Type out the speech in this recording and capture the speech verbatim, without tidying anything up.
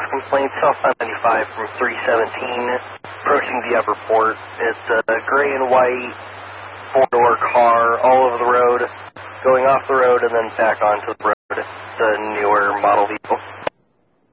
complaint, southbound ninety-five from three seventeen, approaching the upper port. It's a gray and white four-door car all over the road, going off the road and then back onto the road. It's a newer model vehicle.